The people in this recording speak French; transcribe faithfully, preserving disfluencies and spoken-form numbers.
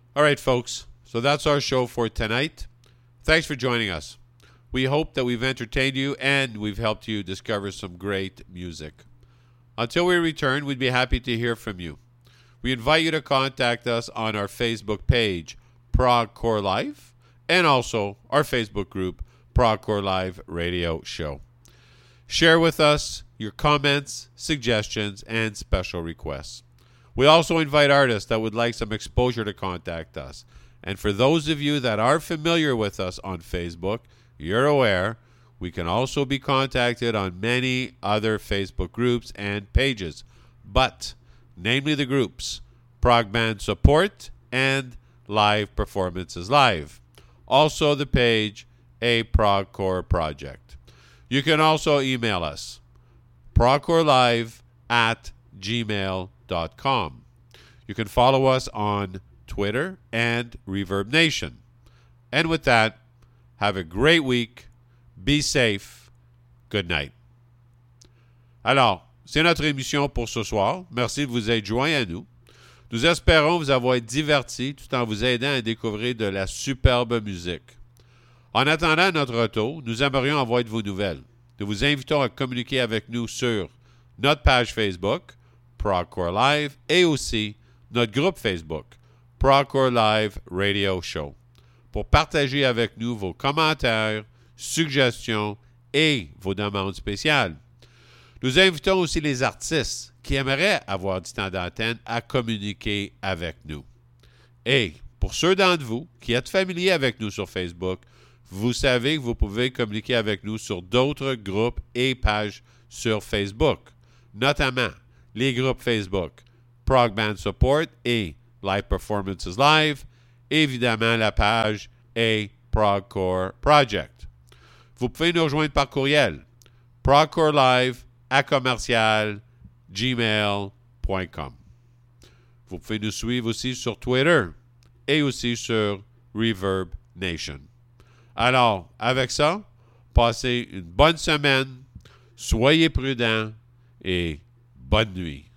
All right, folks. So that's our show for tonight. Thanks for joining us. We hope that we've entertained you and we've helped you discover some great music. Until we return, we'd be happy to hear from you. We invite you to contact us on our Facebook page, ProgCore Live, and also our Facebook group, ProgCore Live Radio Show. Share with us your comments, suggestions, and special requests. We also invite artists that would like some exposure to contact us. And for those of you that are familiar with us on Facebook, you're aware we can also be contacted on many other Facebook groups and pages, but namely the groups Prog Band Support and Live Performances Live. Also the page A ProgCore Project. You can also email us, progcorelive at gmail dot com. You can follow us on Twitter and Reverb Nation. And with that, have a great week. Be safe. Good night. Alors, c'est notre émission pour ce soir. Merci de vous être joints à nous. Nous espérons vous avoir été divertis tout en vous aidant à découvrir de la superbe musique. En attendant notre retour, nous aimerions avoir de vos nouvelles. Nous vous invitons à communiquer avec nous sur notre page Facebook, ProgCore Live, et aussi notre groupe Facebook, ProgCore Live Radio Show, pour partager avec nous vos commentaires, suggestions et vos demandes spéciales. Nous invitons aussi les artistes qui aimeraient avoir du temps d'antenne à communiquer avec nous. Et pour ceux d'entre vous qui êtes familiers avec nous sur Facebook, vous savez que vous pouvez communiquer avec nous sur d'autres groupes et pages sur Facebook, notamment les groupes Facebook Prog Band Support et Live Performances Live, évidemment la page A ProgCore Project. Vous pouvez nous rejoindre par courriel progcorelive à commercial gmail point com. Vous pouvez nous suivre aussi sur Twitter et aussi sur Reverb Nation. Alors, avec ça, passez une bonne semaine, soyez prudents et bonne nuit.